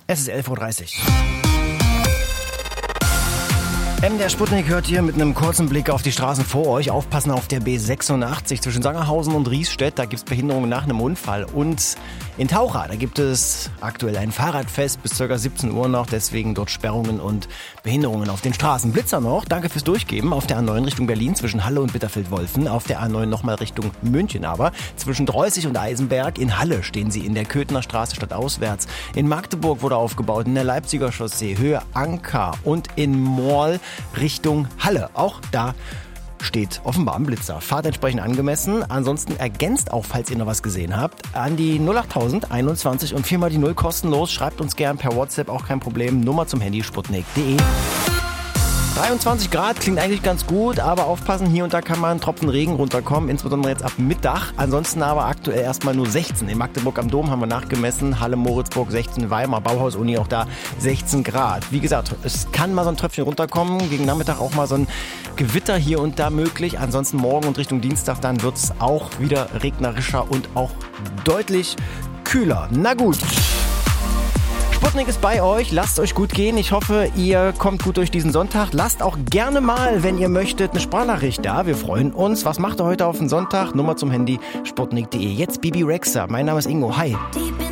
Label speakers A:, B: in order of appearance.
A: Es ist 11.30 Uhr. Der Sputnik hört hier mit einem kurzen Blick auf die Straßen vor euch. Aufpassen auf der B86 zwischen Sangerhausen und Riesstedt. Da gibt es Behinderungen nach einem Unfall. Und in Taucha, da gibt es aktuell ein Fahrradfest bis ca. 17 Uhr noch. Deswegen dort Sperrungen und Behinderungen auf den Straßen. Blitzer noch, danke fürs Durchgeben. Auf der A9 Richtung Berlin zwischen Halle und Bitterfeld-Wolfen. Auf der A9 nochmal Richtung München aber. Zwischen Dreußig und Eisenberg. In Halle stehen sie in der Köthener Straße stadtauswärts. In Magdeburg wurde aufgebaut. In der Leipziger Chaussee, Höhe Anker. Und in Morl Richtung Halle. Auch da steht offenbar ein Blitzer. Fahrt entsprechend angemessen. Ansonsten ergänzt auch, falls ihr noch was gesehen habt, an die 08000 21 und 4 mal die 0 kostenlos. Schreibt uns gern per WhatsApp, auch kein Problem. Nummer zum Handy sputnik.de. 23 Grad klingt eigentlich ganz gut, aber aufpassen, hier und da kann mal ein Tropfen Regen runterkommen, insbesondere jetzt ab Mittag. Ansonsten aber aktuell erstmal nur 16. In Magdeburg am Dom haben wir nachgemessen, Halle, Moritzburg 16, Weimar, Bauhaus-Uni auch da 16 Grad. Wie gesagt, es kann mal so ein Tröpfchen runterkommen, gegen Nachmittag auch mal so ein Gewitter hier und da möglich. Ansonsten morgen und Richtung Dienstag dann wird es auch wieder regnerischer und auch deutlich kühler. Na gut. Sputnik ist bei euch, lasst euch gut gehen. Ich hoffe, ihr kommt gut durch diesen Sonntag. Lasst auch gerne mal, wenn ihr möchtet, eine Sprachnachricht da. Wir freuen uns. Was macht ihr heute auf den Sonntag? Nummer zum Handy, sputnik.de. Jetzt Bibi Rexha. Mein Name ist Ingo. Hi.